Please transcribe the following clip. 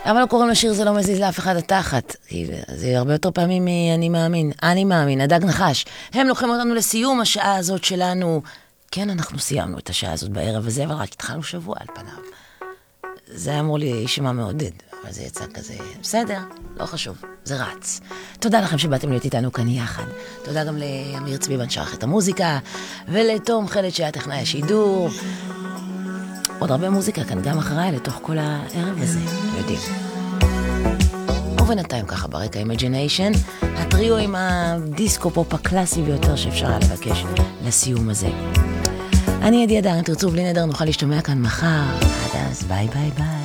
אבל לא קוראים לשיר זה לא מזיז לאף אחד התחת. זה הרבה יותר פעמים מ"אני מאמין". אני מאמין, הדג נחש. הם לוקחים אותנו לסיום השעה הזאת שלנו. כן, אנחנו סיימנו את השעה הזאת בערב הזה, אבל רק התחלנו שבוע על פניו. זה היה אמור לי להישמע מעודד, אבל זה יצא כזה, בסדר, לא חשוב, זה רץ. תודה לכם שבאתם להיות איתנו כאן יחד. תודה גם לאמיר צביבן שערך את המוזיקה, ולתום חלד שהיה טכנאי השידור. עוד הרבה מוזיקה כאן גם אחריי לתוך כל הערב הזה, יודעים. ובינתיים ככה ברקע Imagination, הטריו עם הדיסקו פופ הקלאסי ביותר שאפשר היה לבקש לסיום הזה. אני ידיעה, אם תרצו בלי נדר נוכל להשתמע כאן מחר. עד אז, ביי ביי ביי.